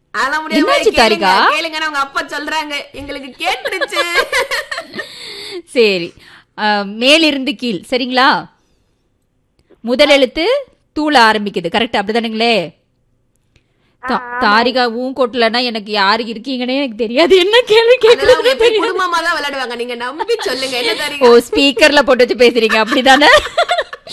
அதெல்லாம் முடியாது. என்னாச்சு தாரிகா? கேளுங்க, அவங்க அப்பா சொல்றாங்க, எங்களுக்கு கேட்டுருச்சு. சரி, மேலிருந்து கீழ். சரிங்களா? முதல் எழுத்து தூள ஆரம்பிக்குது. கரெக்ட், அப்படிதானுங்களே? தாரிகாவும் கொட்டலன்னா எனக்கு யாரு இருக்கீங்கன்னே எனக்கு தெரியாது. என்ன கேள்வி கேட்கறது? குடும்பமா தான் விளையாடுவாங்க, நீங்க நம்பி சொல்லுங்க. என்ன தாரிகா? ஓ, ஸ்பீக்கர்ல போட்டு வச்சு பேசுறீங்க அப்படிதானே?